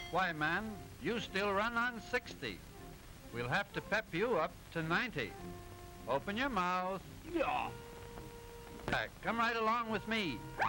Why, man, you still run on 60. We'll have to pep you up to 90. Open your mouth. Yeah. Come right along with me.